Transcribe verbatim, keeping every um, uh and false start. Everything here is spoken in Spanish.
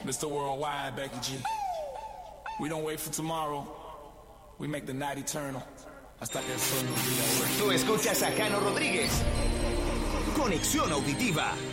mister Worldwide, Becky G. We don't wait for tomorrow. We make the night eternal. Hasta que el sol nos diga. Tú escuchas a Jano Rodríguez. Conexión auditiva.